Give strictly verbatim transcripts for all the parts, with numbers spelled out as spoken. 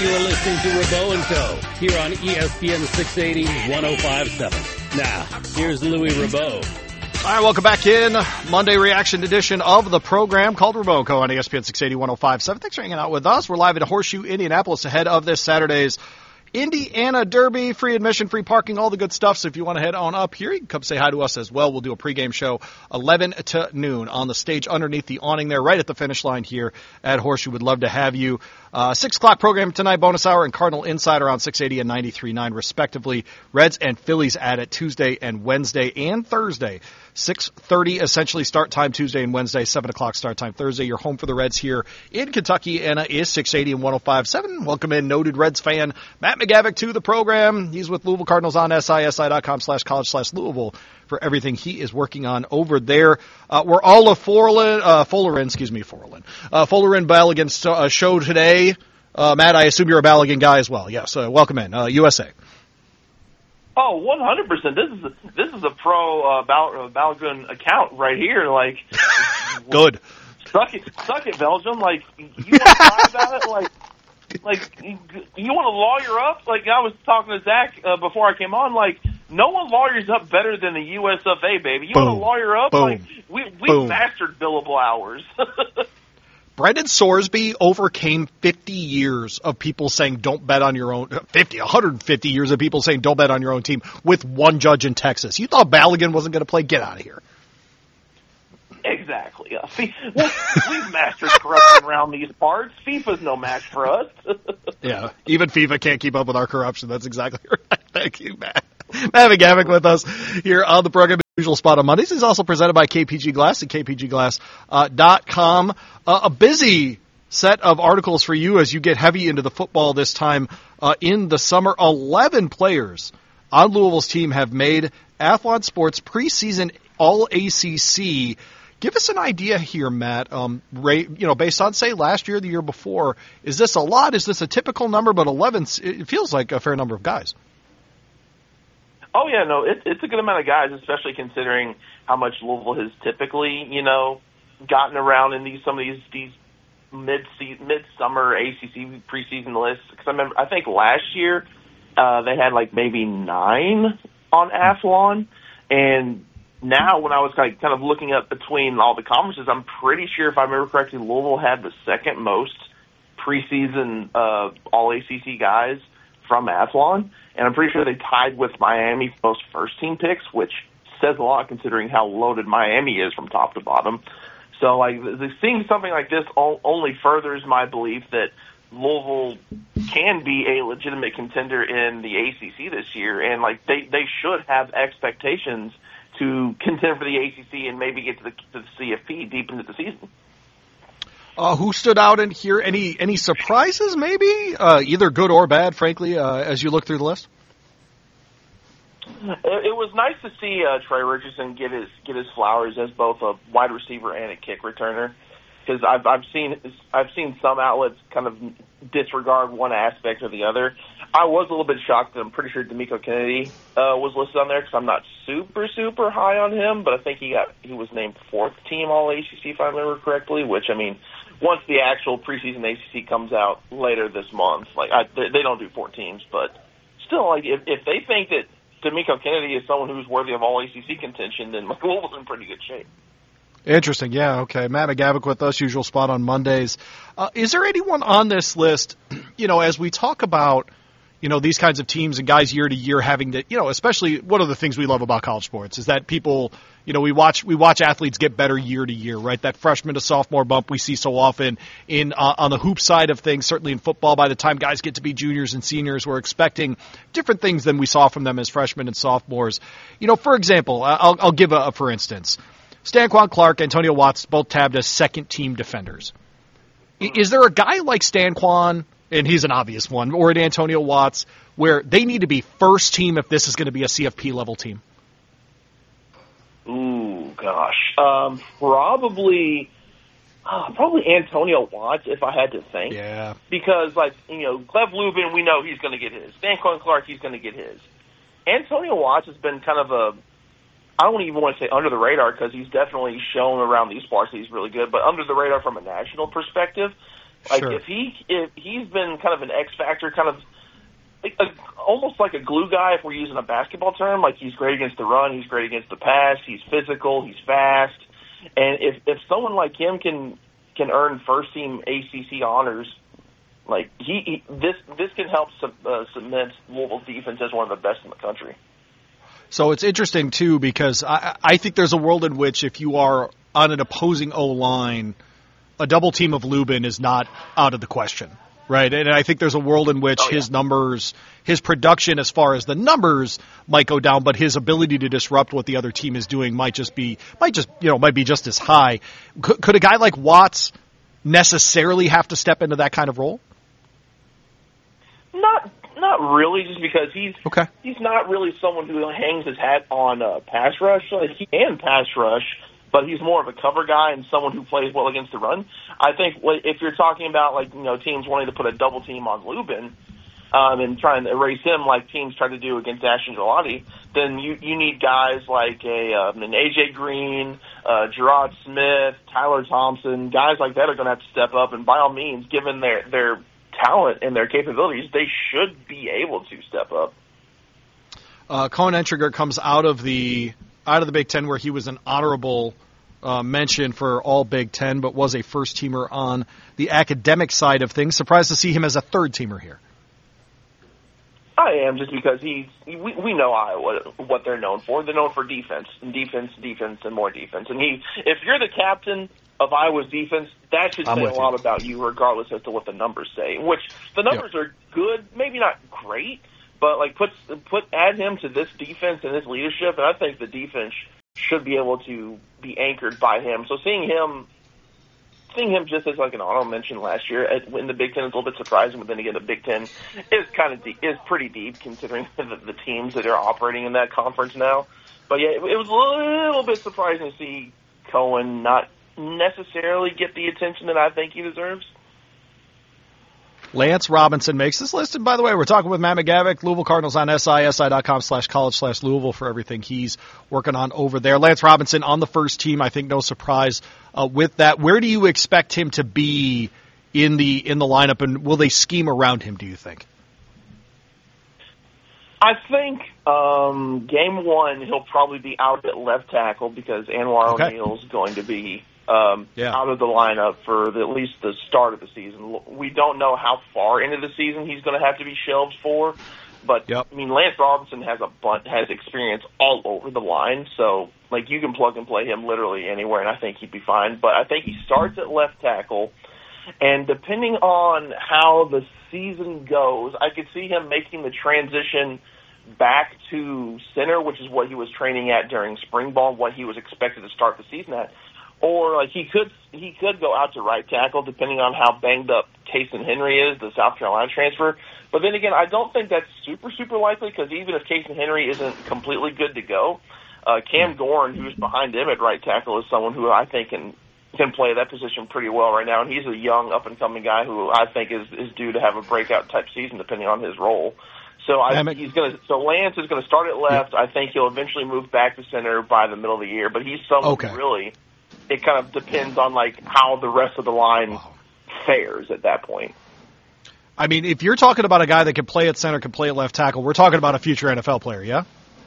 You are listening to Rabeau and Co. here on E S P N six eighty, one oh five point seven. Now, here's Louis Rabeau. All right, welcome back in. Monday reaction edition of the program called Rabeau and Co. on E S P N six eighty, one oh five point seven. Thanks for hanging out with us. We're live at Horseshoe, Indianapolis, ahead of this Saturday's Indiana Derby. Free admission, free parking, all the good stuff. So if you want to head on up here, you can come say hi to us as well. We'll do a pregame show eleven to noon on the stage underneath the awning there, right at the finish line here at Horseshoe. Would love to have you. Uh, six o'clock program tonight, bonus hour, and Cardinal Insider on six eighty and ninety-three point nine, respectively. Reds and Phillies at it Tuesday and Wednesday and Thursday. six thirty essentially start time Tuesday and Wednesday, seven o'clock start time Thursday. You're home for the Reds here in Kentucky, and it is six eighty and one oh five point seven. Welcome in noted Reds fan Matt McGavick to the program. He's with Louisville Cardinals on sisi.com slash college slash Louisville for everything he is working on over there. Uh, we're all a Forlin, uh, Fullerin, excuse me, Forlin. Uh, Fullerin Balogun uh, show today. Uh, Matt, I assume you're a Balogun guy as well. Yes, uh, welcome in. Uh, U S A. Oh, one hundred percent. This is a, this is a pro uh, Bal- uh, Balogun account right here. Like, good. Suck it, suck it, Belgium. Like, you want to talk about it? Like, like you, you want to lawyer up? Like, I was talking to Zach uh, before I came on. Like, no one lawyers up better than the U S F A, baby. You want to lawyer up? Boom. Like, we we Boom. mastered billable hours. Brendan Sorsby overcame fifty years of people saying don't bet on your own, fifty, one hundred fifty years of people saying don't bet on your own team with one judge in Texas. You thought Balogun wasn't going to play? Get out of here. Exactly. Uh, well, we've mastered corruption around these parts. FIFA's no match for us. Yeah, even FIFA can't keep up with our corruption. That's exactly right. Thank you, Matt. Matt McGavick with us here on the program. Usual spot on Mondays. He's also presented by K P G Glass at k p g glass dot com. Uh, a busy set of articles for you as you get heavy into the football this time uh, in the summer. eleven players on Louisville's team have made Athlon Sports preseason All A C C. Give us an idea here, Matt. Um, Ray, you know, based on, say, last year, the year before, is this a lot? Is this a typical number? But eleven, it feels like a fair number of guys. Oh, yeah, no, it, it's a good amount of guys, especially considering how much Louisville has typically, you know, gotten around in these some of these these mid mid-summer A C C preseason lists. Because I remember, I think last year uh, they had like maybe nine on Athlon, and now when I was kind of, kind of looking up between all the conferences, I'm pretty sure, if I remember correctly, Louisville had the second most preseason uh, All A C C guys from Athlon. And I'm pretty sure they tied with Miami for most first-team picks, which says a lot considering how loaded Miami is from top to bottom. So, like, seeing something like this only furthers my belief that Louisville can be a legitimate contender in the A C C this year. And, like, they, they should have expectations to contend for the A C C and maybe get to the, to the C F P deep into the season. Uh, who stood out in here? Any any surprises, maybe? Uh, either good or bad, frankly, uh, as you look through the list? It, it was nice to see uh, Trey Richardson get his get his flowers as both a wide receiver and a kick returner, because I've I've seen I've seen some outlets kind of disregard one aspect or the other. I was a little bit shocked that I'm pretty sure D'Amico Kennedy uh, was listed on there, because I'm not super super high on him, but I think he got he was named fourth team All A C C if I remember correctly, which I mean. Once the actual preseason A C C comes out later this month, like I, they, they don't do four teams, but still, like if, if they think that D'Amico Kennedy is someone who's worthy of All A C C contention, then like, Louisville's in pretty good shape. Interesting, yeah, okay. Matt McGavick with us, usual spot on Mondays. Uh, is there anyone on this list, you know, as we talk about, you know, these kinds of teams and guys year to year having to, you know, especially one of the things we love about college sports is that people, you know, we watch we watch athletes get better year to year, right? That freshman to sophomore bump we see so often in uh, on the hoop side of things, certainly in football. By the time guys get to be juniors and seniors, we're expecting different things than we saw from them as freshmen and sophomores. You know, for example, I'll, I'll give a, a for instance. Stanquan Clark, Antonio Watts, both tabbed as second-team defenders. Is there a guy like Stanquan, and he's an obvious one, or an Antonio Watts, where they need to be first team if this is going to be a C F P-level team? Ooh, gosh. Um, probably uh, probably Antonio Watts, if I had to think. Yeah. Because, like, you know, Gleb Lubin, we know he's going to get his. Stanquan Clark, he's going to get his. Antonio Watts has been kind of a, I don't even want to say under the radar, because he's definitely shown around these parts that he's really good, but under the radar from a national perspective. Like Sure. if he if he's been kind of an X factor, kind of like a, almost like a glue guy if we're using a basketball term. Like he's great against the run, he's great against the pass, he's physical, he's fast, and if if someone like him can can earn first team A C C honors, like he, he this this can help sub, uh, cement Louisville's defense as one of the best in the country. So it's interesting, too, because I, I think there's a world in which if you are on an opposing O-line, a double team of Lubin is not out of the question, right? And I think there's a world in which oh, yeah. his numbers, his production as far as the numbers might go down, but his ability to disrupt what the other team is doing might just be, might just, you know, might be just as high. Could, could a guy like Watts necessarily have to step into that kind of role? Not not really, just because he's okay. he's not really someone who hangs his hat on uh, pass rush. Like he can pass rush, but he's more of a cover guy and someone who plays well against the run. I think if you're talking about like you know teams wanting to put a double team on Lubin um, and trying to erase him like teams try to do against Ashton Gelati, then you you need guys like a um, an A J Green, uh, Gerard Smith, Tyler Thompson, guys like that are going to have to step up. And by all means, given their their talent and their capabilities, they should be able to step up. Uh, Cohen Entringer comes out of the out of the Big Ten where he was an honorable uh, mention for all Big Ten, but was a first teamer on the academic side of things. Surprised to see him as a third teamer here. I am, just because he's we, we know Iowa what they're known for. They're known for defense and defense, defense, and more defense. And he, if you're the captain of Iowa's defense, that should I'm say a with lot you. about you, regardless as to what the numbers say. Which the numbers Yep. are good, maybe not great, but like put put add him to this defense and this leadership, and I think the defense should be able to be anchored by him. So seeing him, seeing him just as like an honorable mention last year at, in the Big Ten is a little bit surprising. But then again, the Big Ten is kind of deep, is pretty deep considering the, the teams that are operating in that conference now. But yeah, it, it was a little bit surprising to see Cohen not necessarily get the attention that I think he deserves. Lance Robinson makes this list. And by the way, we're talking with Matt McGavick, Louisville Cardinals on S I, S I dot com slash college slash Louisville for everything he's working on over there. Lance Robinson on the first team, I think no surprise uh, with that. Where do you expect him to be in the in the lineup, and will they scheme around him, do you think? I think um, game one he'll probably be out at left tackle because Anwar Okay. O'Neill's going to be um, Yeah. out of the lineup for the, at least the start of the season. We don't know how far into the season he's going to have to be shelved for, but Yep. I mean Lance Robinson has a bunch, has experience all over the line, so like you can plug and play him literally anywhere, and I think he'd be fine. But I think he starts at left tackle. And depending on how the season goes, I could see him making the transition back to center, which is what he was training at during spring ball, what he was expected to start the season at. Or like he could he could go out to right tackle, depending on how banged up Cason Henry is, the South Carolina transfer. But then again, I don't think that's super super likely because even if Cason Henry isn't completely good to go, uh, Cam Gorn, who's behind him at right tackle, is someone who I think can. can play that position pretty well right now, and he's a young, up-and-coming guy who I think is, is due to have a breakout-type season, depending on his role. So I, Damn it. he's going to. So Lance is going to start at left. I think he'll eventually move back to center by the middle of the year, but he's someone Okay. who really, it kind of depends on like how the rest of the line Wow. fares at that point. I mean, if you're talking about a guy that can play at center, can play at left tackle, we're talking about a future N F L player, yeah?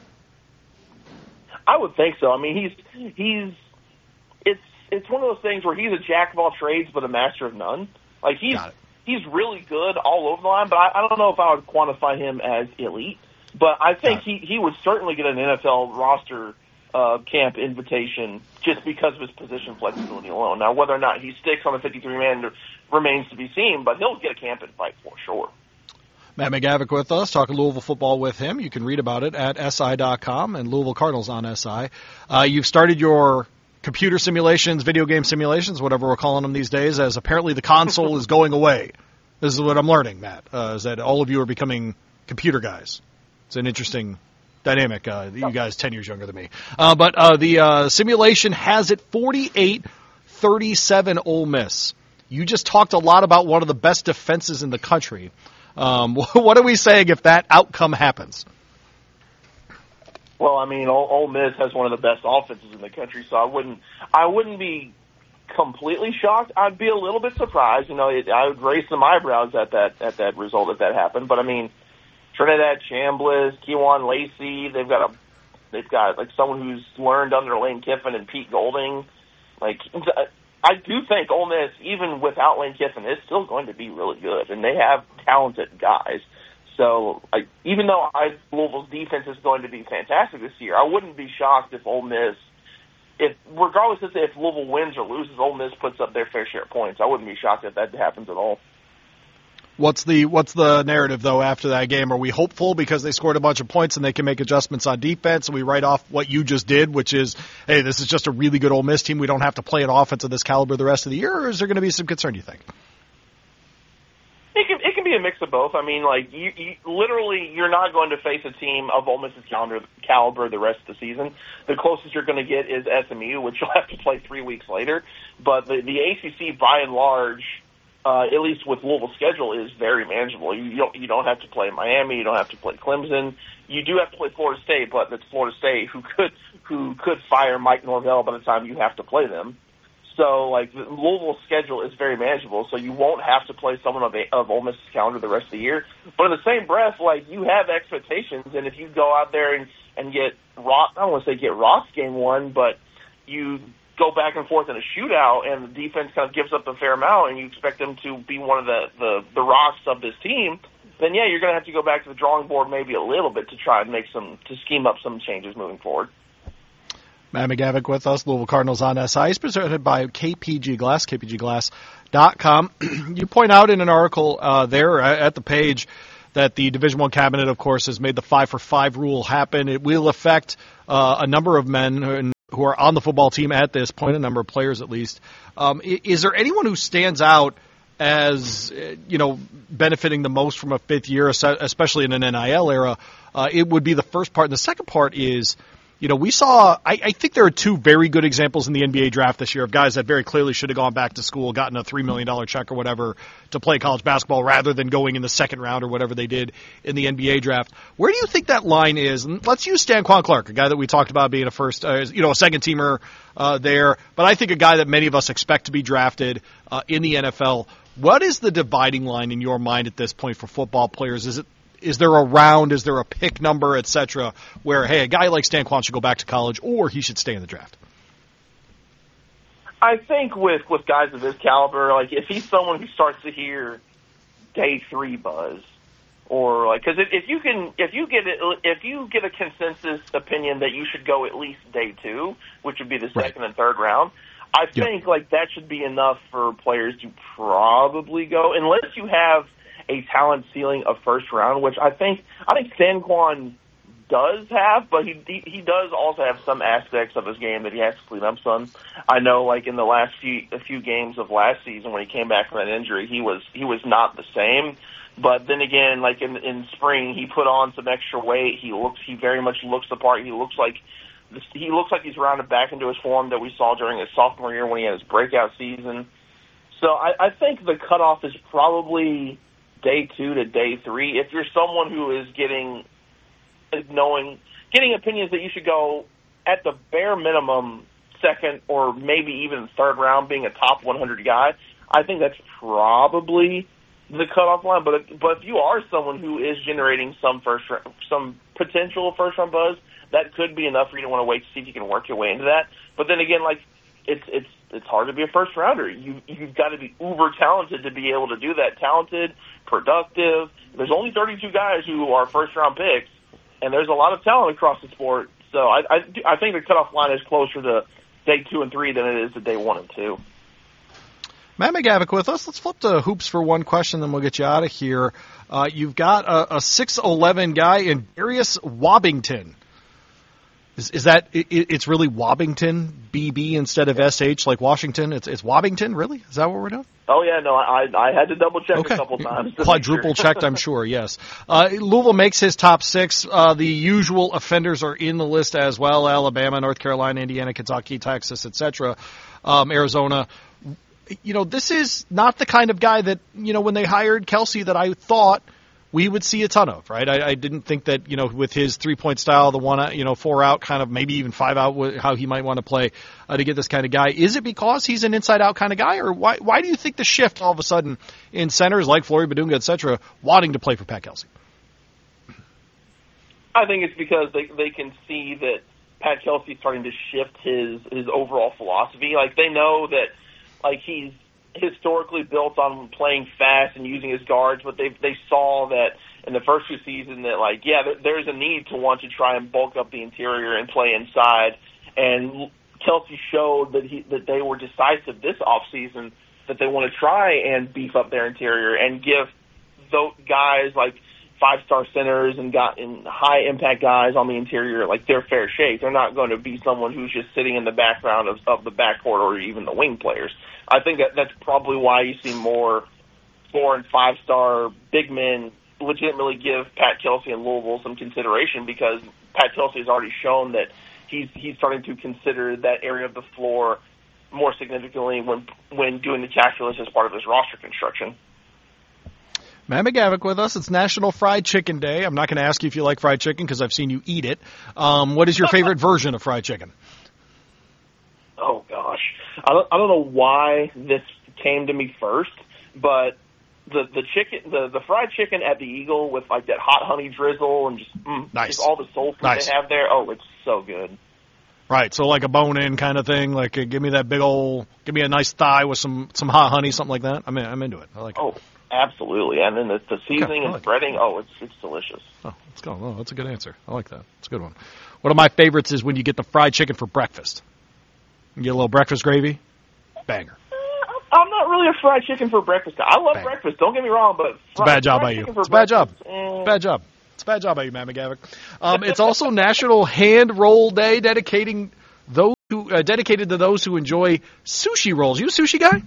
I would think so. I mean, he's he's it's it's one of those things where he's a jack of all trades but a master of none. Like he's Got it. he's really good all over the line, but I, I don't know if I would quantify him as elite. But I think he he would certainly get an N F L roster uh, camp invitation just because of his position flexibility alone. Now, whether or not he sticks on the fifty-three man remains to be seen, but he'll get a camp invite for sure. Matt McGavick with us, talking Louisville football with him. You can read about it at S I dot com and Louisville Cardinals on S I. Uh, you've started your computer simulations, video game simulations, whatever we're calling them these days, as apparently the console is going away. This is what I'm learning, Matt, uh, is that all of you are becoming computer guys. It's an interesting dynamic. Uh, you guys ten years younger than me. Uh, but uh, the uh, simulation has it forty-eight thirty-seven Ole Miss. You just talked a lot about one of the best defenses in the country. Um, what are we saying if that outcome happens? Well, I mean, Ole, Ole Miss has one of the best offenses in the country, so I wouldn't, I wouldn't be completely shocked. I'd be a little bit surprised. You know, it, I would raise some eyebrows at that at that result if that happened. But I mean, Trinidad Chambliss, Kewan Lacey, they've got a they've got like someone who's learned under Lane Kiffin and Pete Golding. Like, I do think Ole Miss, even without Lane Kiffin, is still going to be really good, and they have talented guys. So, I, even though I, Louisville's defense is going to be fantastic this year, I wouldn't be shocked if Ole Miss, if regardless of if Louisville wins or loses, Ole Miss puts up their fair share of points. I wouldn't be shocked if that happens at all. What's the what's the narrative, though, after that game? Are we hopeful because they scored a bunch of points and they can make adjustments on defense, and we write off what you just did, which is, hey, this is just a really good Ole Miss team. We don't have to play an offense of this caliber the rest of the year, or is there going to be some concern, you think? It can, it can be a mix of both. I mean, like, you, you literally, you're not going to face a team of Ole Miss's caliber, caliber the rest of the season. The closest you're going to get is S M U, which you'll have to play three weeks later. But the, the A C C, by and large, uh, at least with Louisville's schedule, is very manageable. You, you don't you don't have to play Miami. You don't have to play Clemson. You do have to play Florida State, but it's Florida State who could who could fire Mike Norvell by the time you have to play them. So, like, the Louisville's schedule is very manageable, so you won't have to play someone of, a, of Ole Miss's calendar the rest of the year. But in the same breath, like, you have expectations, and if you go out there and, and get rock, I don't want to say get rocks game one, but you go back and forth in a shootout, and the defense kind of gives up a fair amount, and you expect them to be one of the, the, the rocks of this team, then, yeah, you're going to have to go back to the drawing board maybe a little bit to try and make some, to scheme up some changes moving forward. Matt McGavick with us, Louisville Cardinals on S I. He's presented by K P G Glass, K P G glass dot com. You point out in an article uh, there at the page that the Division I cabinet, of course, has made the five for five rule happen. It will affect uh, a number of men who are on the football team at this point, a number of players at least. Um, is there anyone who stands out as, you know, benefiting the most from a fifth year, especially in an N I L era? Uh, it would be the first part. And the second part is, you know, we saw, I, I think there are two very good examples in the N B A draft this year of guys that very clearly should have gone back to school, gotten a three million dollars check or whatever to play college basketball rather than going in the second round or whatever they did in the N B A draft. Where do you think that line is? And let's use Stanquan Clark, a guy that we talked about being a first, uh, you know, a second teamer uh, there, but I think a guy that many of us expect to be drafted uh, in the N F L. What is the dividing line in your mind at this point for football players? Is it Is there a round, is there a pick number, et cetera, where, hey, a guy like Stanquan should go back to college or he should stay in the draft? I think with, with guys of this caliber, like if he's someone who starts to hear day three buzz, or like, because if, if you can, if you get it, if you get a consensus opinion that you should go at least day two, which would be the second right. and third round, I think yep. like that should be enough for players to probably go, unless you have a talent ceiling of first round, which I think I think Stanquan does have, but he he does also have some aspects of his game that he has to clean up some. I know, like in the last few a few games of last season when he came back from that injury, he was he was not the same. But then again, like in in spring, he put on some extra weight. He looks he very much looks the part. He looks like he looks like he's rounded back into his form that we saw during his sophomore year when he had his breakout season. So I, I think the cutoff is probably day two to day three. If you're someone who is getting, knowing, getting opinions that you should go at the bare minimum second or maybe even third round, being a top one hundred guy, I think that's probably the cutoff line. But but if you are someone who is generating some first some potential first round buzz, that could be enough for you to want to wait to see if you can work your way into that. But then again, like it's it's it's hard to be a first rounder. You you've got to be uber talented to be able to do that. Talented, productive. There's only thirty-two guys who are first round picks, and there's a lot of talent across the sport. So I I, I think the cutoff line is closer to day two and three than it is to day one and two. Matt McGavick with us. Let's flip to hoops for one question, then we'll get you out of here. Uh, you've got a, a six eleven guy in Darius Wobbington. Is, is that it, it's really Wobbington, B B instead of S H like Washington? It's it's Wobbington, really? Is that what we're doing? Oh yeah, no, I I had to double check okay. a couple times. Quadruple sure. checked, I'm sure. Yes. Uh, Louisville makes his top six. Uh, the usual offenders are in the list as well: Alabama, North Carolina, Indiana, Kentucky, Texas, et cetera. Um, Arizona. You know, this is not the kind of guy that, you know, when they hired Kelsey that I thought we would see a ton of, right? I, I didn't think that, you know, with his three-point style, the one, out, you know, four out, kind of maybe even five out, how he might want to play uh, to get this kind of guy. Is it because he's an inside-out kind of guy, or why why do you think the shift all of a sudden in centers like Flory Badunga, et cetera, wanting to play for Pat Kelsey? I think it's because they they can see that Pat Kelsey's starting to shift his his overall philosophy. Like, they know that, like, he's historically built on playing fast and using his guards, but they they saw that in the first two seasons that, like, yeah, there, there's a need to want to try and bulk up the interior and play inside. And Kelsey showed that he that they were decisive this offseason that they want to try and beef up their interior and give those guys like five-star centers and got and high-impact guys on the interior like their fair shake. They're not going to be someone who's just sitting in the background of, of the backcourt or even the wing players. I think that that's probably why you see more four- and five-star big men legitimately give Pat Kelsey and Louisville some consideration, because Pat Kelsey has already shown that he's he's starting to consider that area of the floor more significantly when when doing the calculus as part of his roster construction. Matt McGavick with us. It's National Fried Chicken Day. I'm not going to ask you if you like fried chicken because I've seen you eat it. Um, what is your favorite version of fried chicken? Oh, gosh. I don't, I don't know why this came to me first, but the the chicken, the, the fried chicken at the Eagle with like that hot honey drizzle and just, mm, nice. just all the soul food nice. They have there. Oh, it's so good. Right, so like a bone-in kind of thing. Like, uh, give me that big old, give me a nice thigh with some, some hot honey, something like that. I'm in, I'm into it. I like oh. it. Absolutely, and then the, the seasoning okay, and like breading, oh, it's it's delicious. Oh, let's go. Oh, that's a good answer. I like that. It's a good one. One of my favorites is when you get the fried chicken for breakfast. You get a little breakfast gravy, banger. I'm not really a fried chicken for breakfast guy. I love banger. breakfast, don't get me wrong, but it's a bad job by you. It's a bad job. Eh. Bad job. It's a bad job by you, Matt McGavick. Um, it's also National Hand Roll Day, dedicating those who uh, dedicated to those who enjoy sushi rolls. You a sushi guy?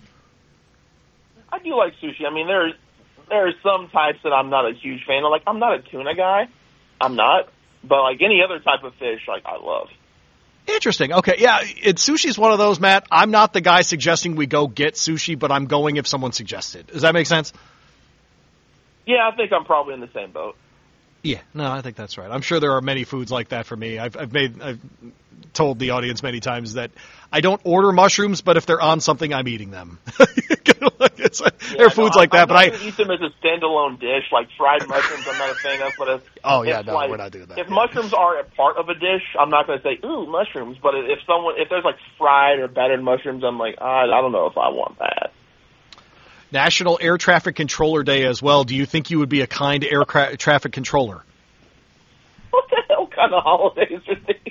I do like sushi. I mean, there's there are some types that I'm not a huge fan of. Like, I'm not a tuna guy. I'm not. But, like, any other type of fish, like, I love. Interesting. Okay, yeah, it, sushi's one of those, Matt. I'm not the guy suggesting we go get sushi, but I'm going if someone suggested. Does that make sense? Yeah, I think I'm probably in the same boat. Yeah, no, I think that's right. I'm sure there are many foods like that for me. I've, I've made, I've told the audience many times that I don't order mushrooms, but if they're on something, I'm eating them. it's, yeah, there are foods no, like I'm, that, I'm but not I eat them as a standalone dish, like fried mushrooms. I'm not a fan of. But if, oh yeah, if, no, like, we're not doing that. If yeah. mushrooms are a part of a dish, I'm not going to say ooh mushrooms. But if someone, if there's like fried or battered mushrooms, I'm like, I, I don't know if I want that. National Air Traffic Controller Day as well. Do you think you would be a kind air cra- traffic controller? What the hell kind of holidays are these?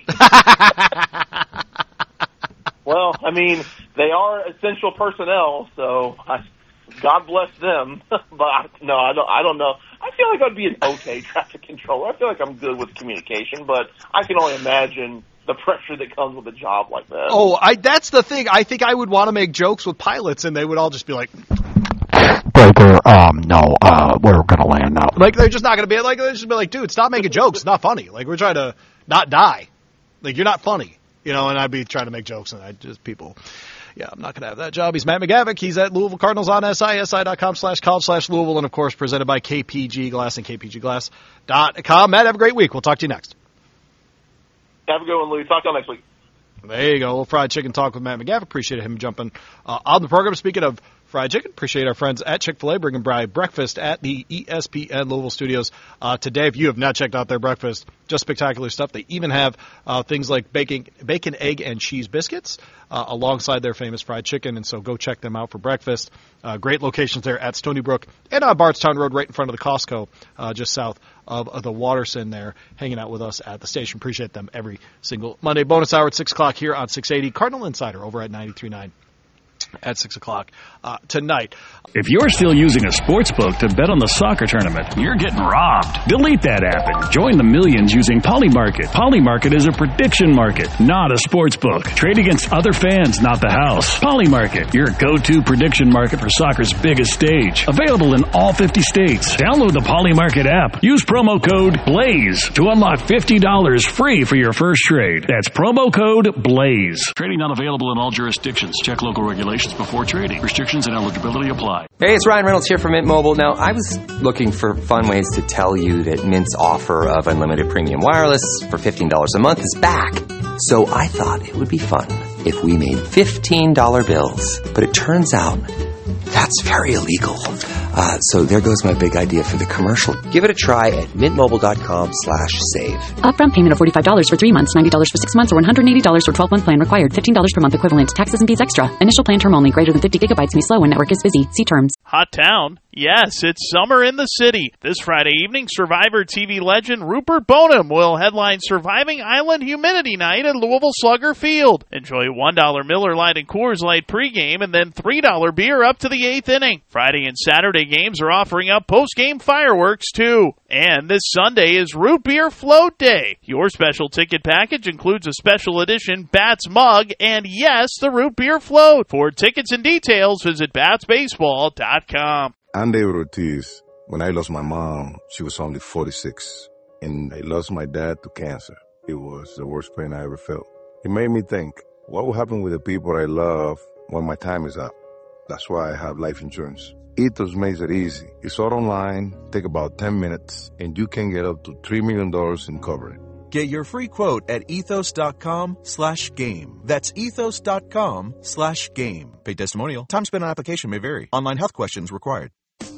Well, I mean, they are essential personnel, so I, God bless them. But I, no, I don't. I don't know. I feel like I'd be an okay traffic controller. I feel like I'm good with communication, but I can only imagine the pressure that comes with a job like that. Oh, I, that's the thing. I think I would want to make jokes with pilots, and they would all just be like, Breaker, um, no, uh, we're going to land now. Like, they're just not going to be, like, they're just be like, dude, stop making jokes. It's not funny. Like, we're trying to not die. Like, you're not funny. You know, and I'd be trying to make jokes, and I just, people, yeah, I'm not going to have that job. He's Matt McGavick. He's at Louisville Cardinals on S I S I dot com slash college slash Louisville, and, of course, presented by K P G Glass and K P G glass dot com. Matt, have a great week. We'll talk to you next. Have a good one, Louis. Talk to you next week. There you go. A little fried chicken talk with Matt McGavick. Appreciate him jumping uh, on the program. Speaking of fried chicken, appreciate our friends at Chick-fil-A bringing Bri breakfast at the E S P N Louisville studios uh, today. If you have not checked out their breakfast, just spectacular stuff. They even have uh, things like bacon, bacon, egg, and cheese biscuits uh, alongside their famous fried chicken, and so go check them out for breakfast. Uh, great locations there at Stony Brook and on Bardstown Road right in front of the Costco, uh, just south of, of the Waterson there, hanging out with us at the station. Appreciate them every single Monday. Bonus hour at six o'clock here on six eighty. Cardinal Insider over at ninety-three point nine. At six o'clock uh, tonight. If you're still using a sports book to bet on the soccer tournament, you're getting robbed. Delete that app and join the millions using Polymarket. Polymarket is a prediction market, not a sports book. Trade against other fans, not the house. Polymarket, your go-to prediction market for soccer's biggest stage. Available in all fifty states. Download the Polymarket app. Use promo code BLAZE to unlock fifty dollars free for your first trade. That's promo code BLAZE. Trading not available in all jurisdictions. Check local regulations. regulations before trading. Restrictions and eligibility apply. Hey, it's Ryan Reynolds here from Mint Mobile. Now, I was looking for fun ways to tell you that Mint's offer of unlimited premium wireless for fifteen dollars a month is back. So I thought it would be fun if we made fifteen dollar bills. But it turns out that's very illegal. Uh, so there goes my big idea for the commercial. Give it a try at mintmobile.com slash save. Upfront payment of forty-five dollars for three months, ninety dollars for six months, or one hundred eighty dollars for twelve-month plan required. fifteen dollars per month equivalent. Taxes and fees extra. Initial plan term only. Greater than fifty gigabytes may slow when network is busy. See terms. Hot town? Yes, it's summer in the city. This Friday evening, Survivor T V legend Rupert Boneham will headline Surviving Island Humidity Night at Louisville Slugger Field. Enjoy one dollar Miller Lite and Coors Light pregame and then three dollar beer up to the eighth inning. Friday and Saturday games are offering up postgame fireworks, too. And this Sunday is Root Beer Float Day. Your special ticket package includes a special edition Bats mug and, yes, the Root Beer Float. For tickets and details, visit bats baseball dot com. I'm David Ortiz. When I lost my mom, she was only forty-six. And I lost my dad to cancer. It was the worst pain I ever felt. It made me think, what will happen with the people I love when my time is up? That's why I have life insurance. Ethos makes it easy. It's all online, take about ten minutes, and you can get up to three million dollars in coverage. Get your free quote at ethos.com slash game. That's ethos.com slash game. Paid testimonial. Time spent on application may vary. Online health questions required.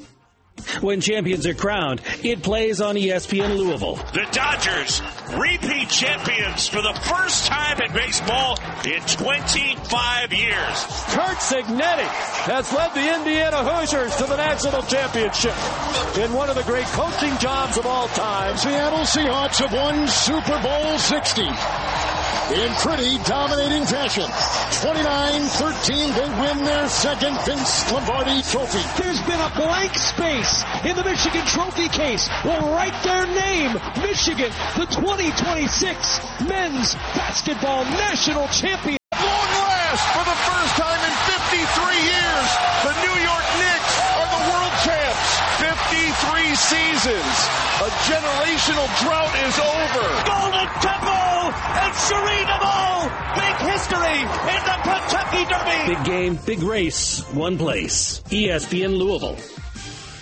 When champions are crowned, it plays on E S P N Louisville. The Dodgers, repeat champions for the first time in baseball in twenty-five years. Curt Cignetti has led the Indiana Hoosiers to the national championship in one of the great coaching jobs of all time. Seattle Seahawks have won Super Bowl sixty in pretty dominating fashion. twenty-nine thirteen, they win their second Vince Lombardi trophy. There's been a blank space in the Michigan trophy case. We'll write their name, Michigan, the twenty twenty-six men's basketball national champion. At long last, for the first time in fifty-three years, the New York Knicks are the world champs. fifty-three seasons. A generational drought is over. Golden Temple and Serena Ball make history in the Kentucky Derby. Big game, big race, one place. E S P N Louisville.